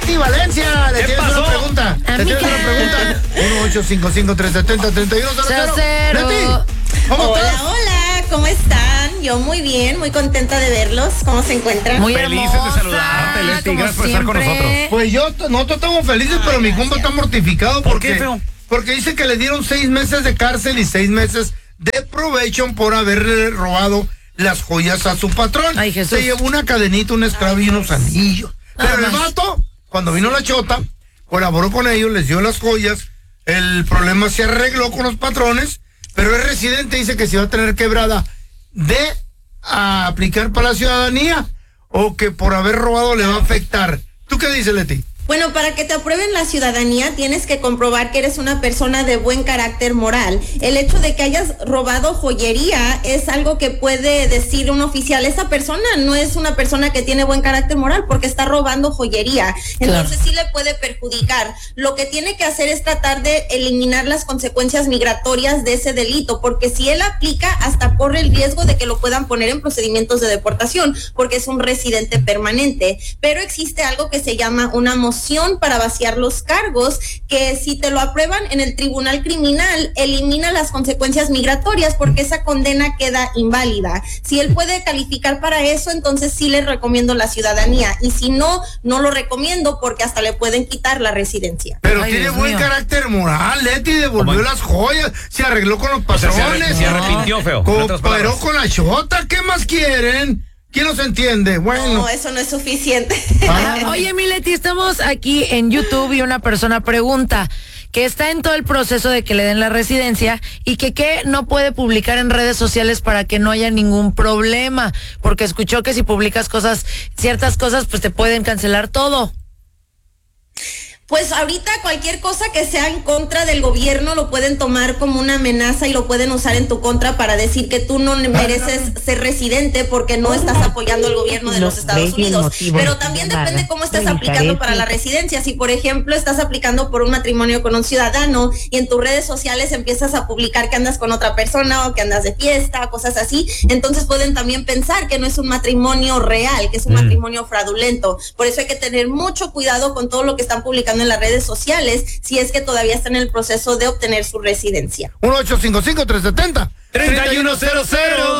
Leti Valencia, le tienes una pregunta. Le tienes una pregunta. 1-855-370-3100. Leti, ¿cómo estás? Hola, ¿cómo están? Yo muy bien, muy contenta de verlos. ¿Cómo se encuentran? Muy felices hermosa, de saludarte, Leti. Gracias por estar con nosotros. Pues nosotros estamos felices, pero mi compa está mortificado. ¿Por qué, feo? Porque dice que le dieron 6 meses de cárcel y 6 meses de probation por haberle robado las joyas a su patrón. Ay, Jesús. Se llevó una cadenita, un esclavo y unos anillos. Pero el vato, cuando vino la chota, colaboró con ellos, les dio las joyas. El problema se arregló con los patrones, pero el residente dice que se va a tener quebrada de aplicar para la ciudadanía o que por haber robado le va a afectar. ¿Tú qué dices, Leti? Bueno, para que te aprueben la ciudadanía tienes que comprobar que eres una persona de buen carácter moral. El hecho de que hayas robado joyería es algo que puede decir un oficial. Esa persona no es una persona que tiene buen carácter moral porque está robando joyería. Entonces sí le puede perjudicar. Lo que tiene que hacer es tratar de eliminar las consecuencias migratorias de ese delito, porque si él aplica, hasta corre el riesgo de que lo puedan poner en procedimientos de deportación, porque es un residente permanente. Pero existe algo que se llama una moción para vaciar los cargos, que si te lo aprueban en el tribunal criminal, elimina las consecuencias migratorias porque esa condena queda inválida. Si él puede calificar para eso, entonces sí le recomiendo la ciudadanía, y si no, no lo recomiendo porque hasta le pueden quitar la residencia. Pero Ay, tiene Dios buen mío. carácter moral, Leti, devolvió las joyas, se arregló con los O sea, patrones, se arrepintió, feo. En otras cooperó palabras. con la chota. ¿Qué más quieren? ¿Quién nos entiende? Bueno. No, eso no es suficiente. Oye, mi Leti, estamos aquí en YouTube y una persona pregunta que está en todo el proceso de que le den la residencia y que no puede publicar en redes sociales para que no haya ningún problema, porque escuchó que si publicas ciertas cosas, pues te pueden cancelar todo. Pues ahorita cualquier cosa que sea en contra del gobierno lo pueden tomar como una amenaza y lo pueden usar en tu contra para decir que tú no mereces ser residente porque no estás apoyando al gobierno de los Estados Unidos. Pero también depende cómo estés aplicando para la residencia. Si, por ejemplo, estás aplicando por un matrimonio con un ciudadano y en tus redes sociales empiezas a publicar que andas con otra persona o que andas de fiesta, cosas así, entonces pueden también pensar que no es un matrimonio real, que es un matrimonio fraudulento. Por eso hay que tener mucho cuidado con todo lo que están publicando en las redes sociales si es que todavía están en el proceso de obtener su residencia. 1-855-370-3100.